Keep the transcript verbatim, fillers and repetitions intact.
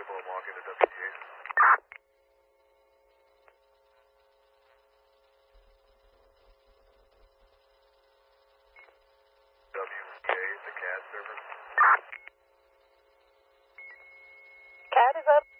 Table walking to W T A. W T A is the C A D server. C A D is up.